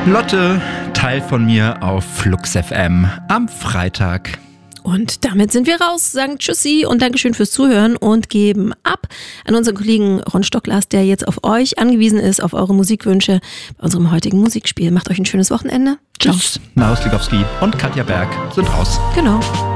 Lotte, Teil von mir auf Flux FM am Freitag. Und damit sind wir raus, sagen Tschüssi und Dankeschön fürs Zuhören und geben ab an unseren Kollegen Ron Stockglas, der jetzt auf euch angewiesen ist, auf eure Musikwünsche bei unserem heutigen Musikspiel. Macht euch ein schönes Wochenende. Tschüss. Naus Ligowski und Katja Berg sind raus. Genau.